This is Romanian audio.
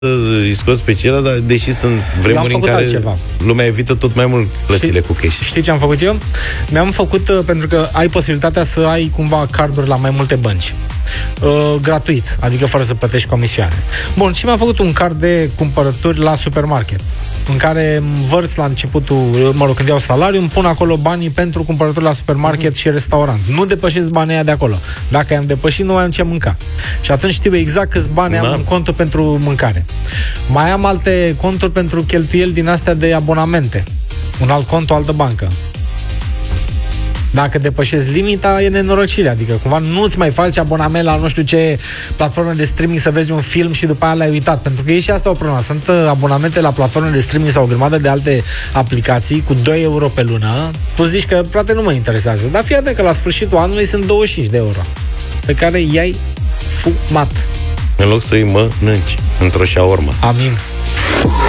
îi scos pe ceilalți, dar deși sunt vremuri în care altceva. Lumea evită tot mai mult plățile cu cash. Știi ce am făcut eu? Mi-am făcut, pentru că ai posibilitatea să ai cumva carduri la mai multe bănci. Gratuit, adică fără să plătești comisioane. Bun, și mi-am făcut un card de cumpărături la supermarket, în care vărs la începutul, când iau salariu, îmi pun acolo banii pentru cumpărături la supermarket și restaurant. Nu depășesc banii aia de acolo. Dacă i-am depășit, nu mai am ce mânca. Și atunci știu exact câți bani am în contul pentru mâncare. Mai am alte conturi pentru cheltuieli din astea de abonamente. Un alt cont, o altă bancă. Dacă depășesc limita, e nenorocire. Adică cumva nu-ți mai faci abonament la nu știu ce platforme de streaming să vezi un film și după aia l-ai uitat. Pentru că e și asta o problemă. Sunt abonamente la platforme de streaming sau o grămadă de alte aplicații cu 2 euro pe lună. Tu zici că, frate, nu mă interesează. Dar fii atent că la sfârșitul anului sunt 25 de euro pe care i-ai fumat. În loc să-i mănânci într-o șaormă. Amin.